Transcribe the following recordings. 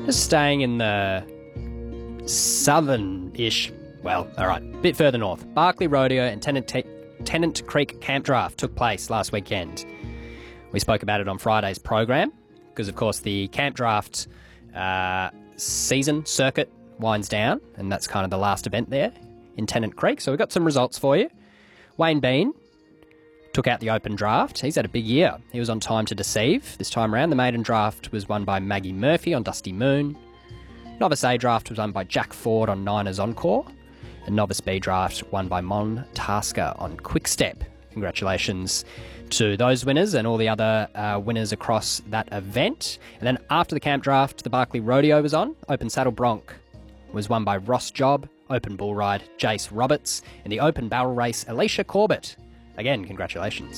Just staying in the southern-ish, well, all right, a bit further north. Barkly Rodeo and Tennant Creek Camp Draft took place last weekend. We spoke about it on Friday's program because, of course, the Camp Draft season circuit winds down, and that's kind of the last event there in Tennant Creek. So we've got some results for you. Wayne Bean took out the open draft. He's had a big year. He was on Time to Deceive this time around. The maiden draft was won by Maggie Murphy on Dusty Moon. Novice A draft was won by Jack Ford on Niners Encore. And Novice B draft won by Mon Tasker on Quickstep. Congratulations to those winners and all the other winners across that event. And then after the camp draft, the Barkly Rodeo was on. Open Saddle Bronc was won by Ross Job. Open Bull Ride, Jace Roberts. And the Open Barrel Race, Alicia Corbett. Again, congratulations.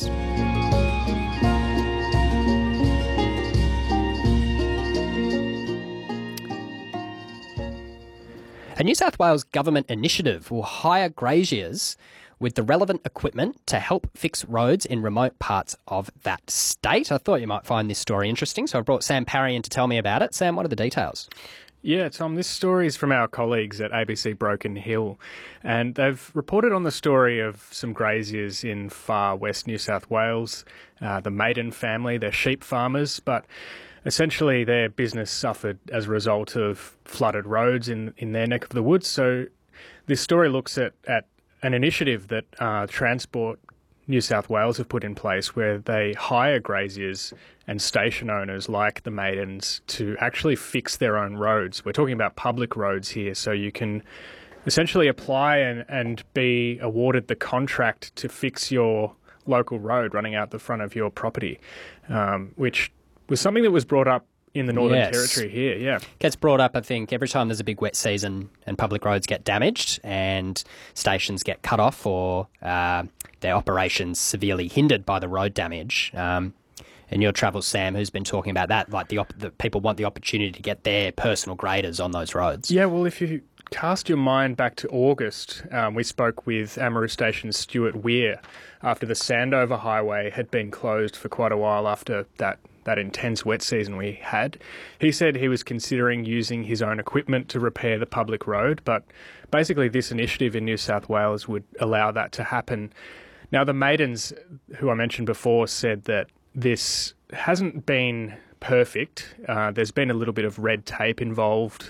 A New South Wales government initiative will hire graziers with the relevant equipment to help fix roads in remote parts of that state. I thought you might find this story interesting, so I brought Sam Parry in to tell me about it. Sam, what are the details? Yeah, Tom, this story is from our colleagues at ABC Broken Hill, and they've reported on the story of some graziers in far west New South Wales, the Maiden family. They're sheep farmers, but essentially their business suffered as a result of flooded roads in their neck of the woods. So this story looks at an initiative that Transport New South Wales have put in place where they hire graziers and station owners like the Maidens to actually fix their own roads. We're talking about public roads here, so you can essentially apply and be awarded the contract to fix your local road running out the front of your property, which was something that was brought up in the Northern Territory here, yeah. Gets brought up, I think, every time there's a big wet season and public roads get damaged and stations get cut off or their operations severely hindered by the road damage. In your travels, Sam, who's been talking about that, like the people want the opportunity to get their personal graders on those roads. Yeah, well, if you cast your mind back to August, we spoke with Amaroo Station's Stuart Weir after the Sandover Highway had been closed for quite a while after that intense wet season we had. He said he was considering using his own equipment to repair the public road, but basically this initiative in New South Wales would allow that to happen. Now, the Maidens, who I mentioned before, said that this hasn't been perfect. There's been a little bit of red tape involved.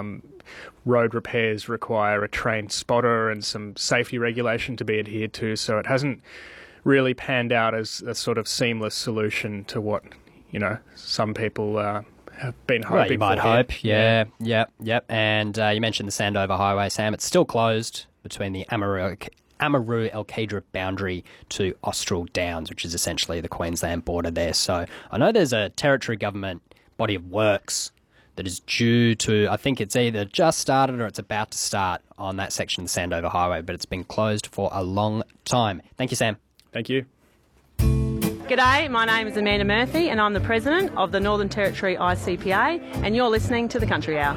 Road repairs require a trained spotter and some safety regulation to be adhered to, so it hasn't really panned out as a sort of seamless solution to what, some people have been hoping you might for. Hope, yeah. And you mentioned the Sandover Highway, Sam. It's still closed between the Amaroo-Alkidra boundary to Austral Downs, which is essentially the Queensland border there. So I know there's a Territory government body of works that is due to, I think it's either just started or it's about to start on that section of the Sandover Highway, but it's been closed for a long time. Thank you, Sam. Thank you. G'day, my name is Amanda Murphy and I'm the President of the Northern Territory ICPA and you're listening to The Country Hour.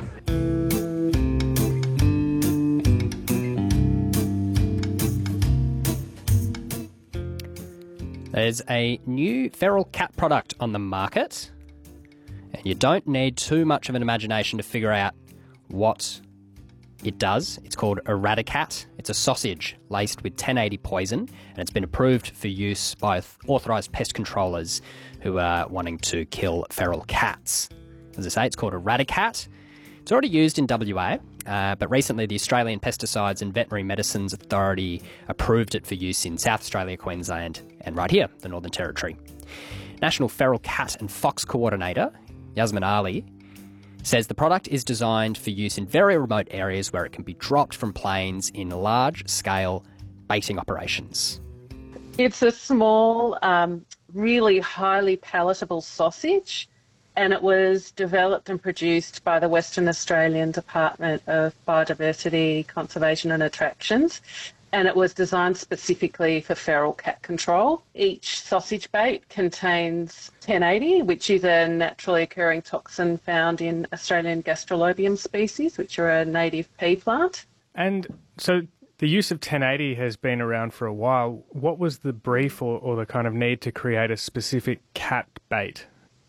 There's a new feral cat product on the market, and you don't need too much of an imagination to figure out what it does. It's called Eradicat. It's a sausage laced with 1080 poison, and it's been approved for use by authorised pest controllers who are wanting to kill feral cats. As I say, it's called Eradicat. It's already used in WA, but recently the Australian Pesticides and Veterinary Medicines Authority approved it for use in South Australia, Queensland, and right here, the Northern Territory. National Feral Cat and Fox Coordinator, Yasmin Ali, says the product is designed for use in very remote areas where it can be dropped from planes in large-scale baiting operations. It's a small, really highly palatable sausage, and it was developed and produced by the Western Australian Department of Biodiversity, Conservation and Attractions, and it was designed specifically for feral cat control. Each sausage bait contains 1080, which is a naturally occurring toxin found in Australian Gastrolobium species, which are a native pea plant. And so the use of 1080 has been around for a while. What was the brief or the kind of need to create a specific cat bait?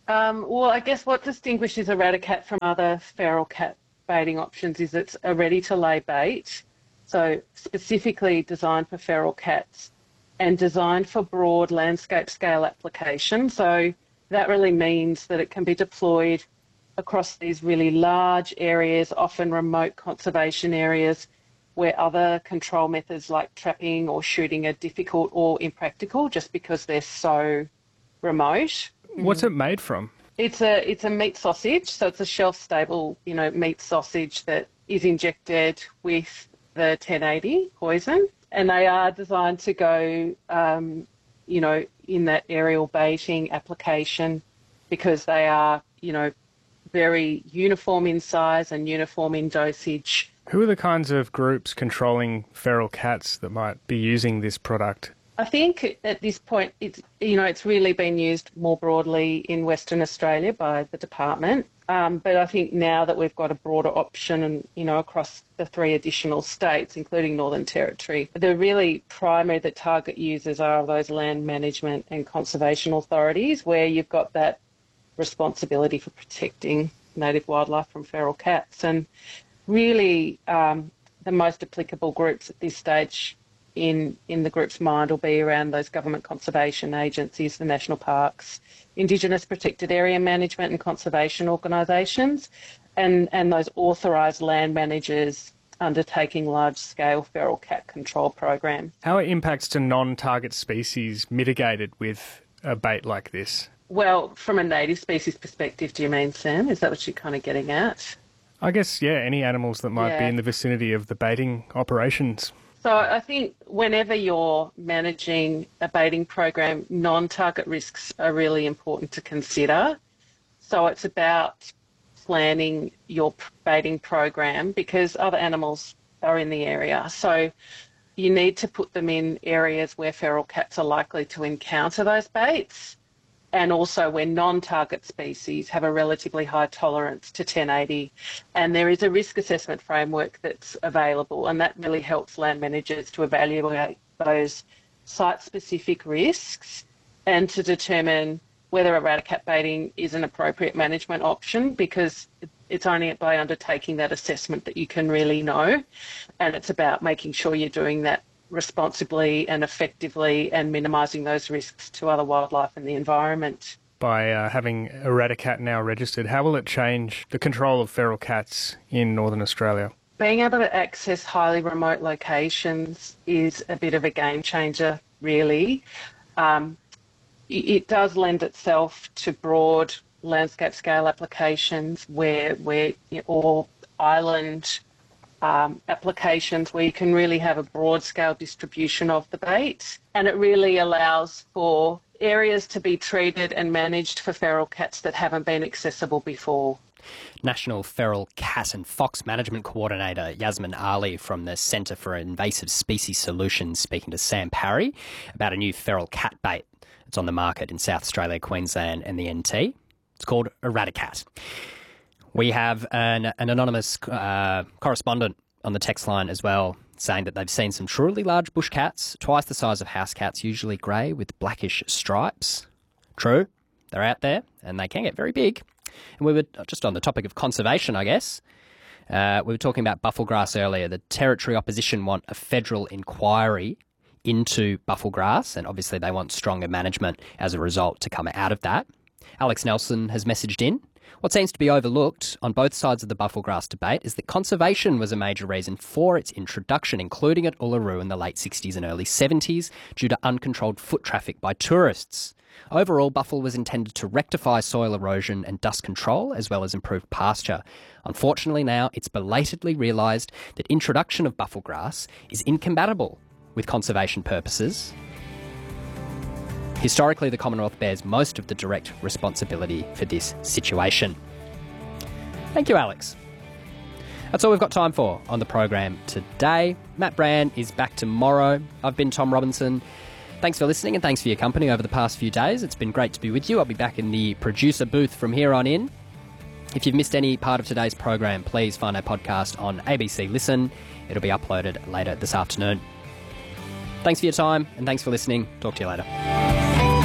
Well, I guess what distinguishes Eradicat from other feral cat baiting options is it's a ready-to-lay bait, so specifically designed for feral cats and designed for broad landscape scale application. So that really means that it can be deployed across these really large areas, often remote conservation areas, where other control methods like trapping or shooting are difficult or impractical just because they're so remote. What's it made from? It's a meat sausage, so it's a shelf-stable, meat sausage that is injected with the 1080 poison, and they are designed to go, in that aerial baiting application because they are, very uniform in size and uniform in dosage. Who are the kinds of groups controlling feral cats that might be using this product? I think at this point, it's really been used more broadly in Western Australia by the department. But I think now that we've got a broader option and, across the 3 additional states, including Northern Territory, the really the target users are those land management and conservation authorities where you've got that responsibility for protecting native wildlife from feral cats. And really the most applicable groups at this stage in the group's mind will be around those government conservation agencies, the national parks, Indigenous protected area management and conservation organisations, and those authorised land managers undertaking large-scale feral cat control programs. How are impacts to non-target species mitigated with a bait like this? Well, from a native species perspective, do you mean, Sam? Is that what you're kind of getting at? I guess, yeah, any animals that might be in the vicinity of the baiting operations. So I think whenever you're managing a baiting program, non-target risks are really important to consider. So it's about planning your baiting program because other animals are in the area. So you need to put them in areas where feral cats are likely to encounter those baits, and also where non-target species have a relatively high tolerance to 1080. And there is a risk assessment framework that's available, and that really helps land managers to evaluate those site-specific risks and to determine whether Eradicat baiting is an appropriate management option, because it's only by undertaking that assessment that you can really know. And it's about making sure you're doing that responsibly and effectively and minimising those risks to other wildlife and the environment. By having Eradicat now registered, how will it change the control of feral cats in Northern Australia? Being able to access highly remote locations is a bit of a game changer, really. It does lend itself to broad landscape scale applications where or island applications where you can really have a broad scale distribution of the bait, and it really allows for areas to be treated and managed for feral cats that haven't been accessible before. National Feral Cat and Fox Management Coordinator Yasmin Ali from the Centre for Invasive Species Solutions speaking to Sam Parry about a new feral cat bait. It's on the market in South Australia, Queensland and the NT. It's called Eradicat. We have an anonymous correspondent on the text line as well, saying that they've seen some truly large bush cats, twice the size of house cats, usually grey with blackish stripes. True, they're out there and they can get very big. And we were just on the topic of conservation, I guess. We were talking about bufflegrass earlier. The Territory opposition want a federal inquiry into bufflegrass, and obviously they want stronger management as a result to come out of that. Alex Nelson has messaged in. What seems to be overlooked on both sides of the bufflegrass debate is that conservation was a major reason for its introduction, including at Uluru in the late 60s and early 70s, due to uncontrolled foot traffic by tourists. Overall, buffle was intended to rectify soil erosion and dust control, as well as improve pasture. Unfortunately now, it's belatedly realised that introduction of bufflegrass is incompatible with conservation purposes. Historically, the Commonwealth bears most of the direct responsibility for this situation. Thank you, Alex. That's all we've got time for on the program today. Matt Brand is back tomorrow. I've been Tom Robinson. Thanks for listening and thanks for your company over the past few days. It's been great to be with you. I'll be back in the producer booth from here on in. If you've missed any part of today's program, please find our podcast on ABC Listen. It'll be uploaded later this afternoon. Thanks for your time and thanks for listening. Talk to you later.